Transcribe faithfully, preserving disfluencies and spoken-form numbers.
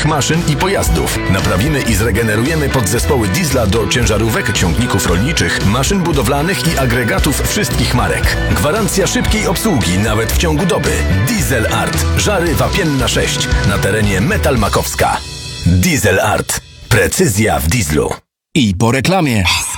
wszystkich maszyn i pojazdów. Naprawimy i zregenerujemy podzespoły diesla do ciężarówek, ciągników rolniczych, maszyn budowlanych i agregatów wszystkich marek. Gwarancja szybkiej obsługi nawet w ciągu doby. Diesel Art. Żary Wapienna sześć na terenie Metal Makowska. Diesel Art. Precyzja w dieslu. I po reklamie.